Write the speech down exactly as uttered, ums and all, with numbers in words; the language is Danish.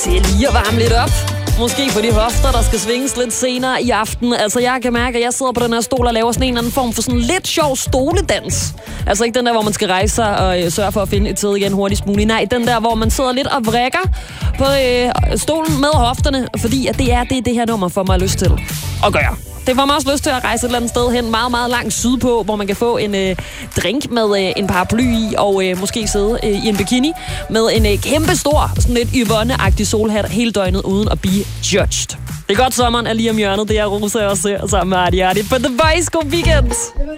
til lige at varme lidt op. Måske for de hofter, der skal svinges lidt senere i aften. Altså, jeg kan mærke, at jeg sidder på den her stol og laver sådan en eller anden form for sådan lidt sjov stoledans. Altså ikke den der, hvor man skal rejse sig og øh, sørge for at finde et sted igen hurtigst muligt. Nej, den der, hvor man sidder lidt og vrikker på øh, stolen med hofterne, fordi at det er det, det her nummer får mig lyst til at gøre. Det får mig også lyst til at rejse et eller andet sted hen, meget, meget langt sydpå, hvor man kan få en øh, drink med øh, en paraply i, og øh, måske sidde øh, i en bikini med en øh, kæmpe stor, sådan lidt Yvonne-agtig solhat hele døgnet uden at blive judged. Det er godt, sommeren er lige om hjørnet. Det er Rosa også sammen med Arti Arti på The Voice. God weekend!